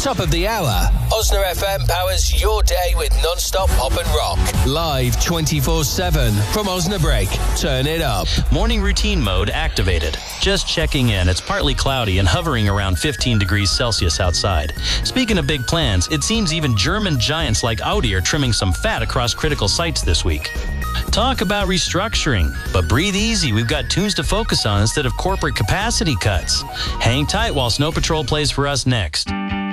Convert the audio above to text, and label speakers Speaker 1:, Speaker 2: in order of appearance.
Speaker 1: Top of the hour. Osna FM powers your day with non-stop pop and rock. Live 24/7 from Osnabrück. Turn it up.
Speaker 2: Morning routine mode activated. Just checking in. It's partly cloudy and hovering around 15 degrees Celsius outside. Speaking of big plans, it seems even German giants like Audi are trimming some fat across critical sites this week. Talk about restructuring, but breathe easy. We've got tunes to focus on instead of corporate capacity cuts. Hang tight while Snow Patrol plays for us next.